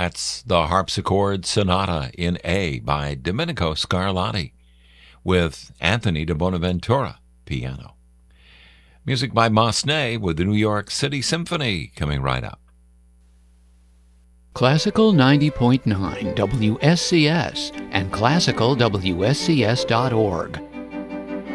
That's the Harpsichord Sonata in A by Domenico Scarlatti with Anthony de Bonaventura, piano. Music by Massenet with the New York City Symphony coming right up. Classical 90.9 WSCS and classicalwscs.org